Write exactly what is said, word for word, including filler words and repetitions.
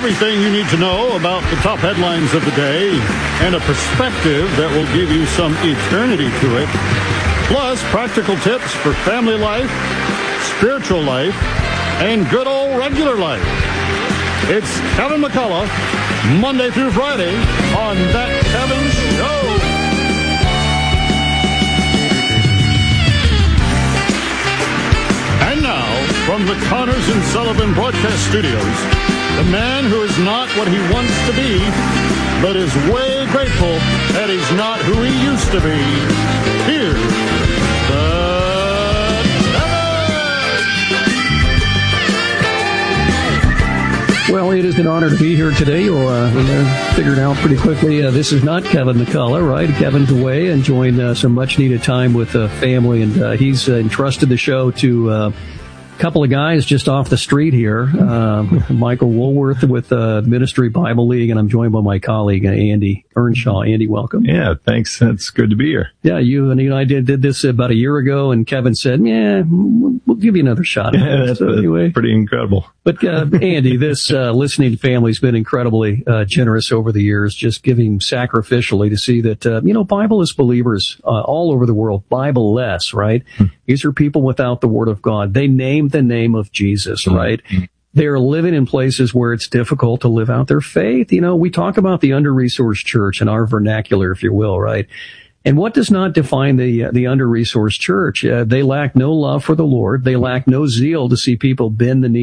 Everything you need to know about the top headlines of the day and a perspective that will give you some eternity to it. Plus, practical tips for family life, spiritual life, and good old regular life. It's Kevin McCullough, Monday through Friday on That Kevin Show. And now, from the Connors and Sullivan Broadcast Studios, the man who is not what he wants to be, but is way grateful that he's not who he used to be. Here's the Well, it is an honor to be here today. You'll uh, uh, figure it out pretty quickly. Uh, this is not Kevin McCullough, right? Kevin's away enjoying uh, some much-needed time with uh, family, and uh, he's uh, entrusted the show to uh, a couple of guys just off the street here. Uh, Michael Woolworth with uh, Ministry Bible League, and I'm joined by my colleague, uh, Andy Earnshaw. Andy, welcome. Yeah, thanks. It's good to be here. Yeah, you and I did, did this about a year ago, and Kevin said, yeah, we'll give you another shot. Yeah, that's, so anyway. that's pretty incredible. But, uh, Andy, this uh, listening family's been incredibly uh, generous over the years, just giving sacrificially to see that, uh, you know, Bible-less believers uh, all over the world, Bible-less, right? Hmm. These are people without the Word of God. They name the name of Jesus, hmm. right? Hmm. They're living in places where it's difficult to live out their faith. You know, we talk about the under-resourced church in our vernacular, if you will, right? And what does not define the uh, the under-resourced church? Uh, they lack no love for the Lord. They lack no zeal to see people bend the knee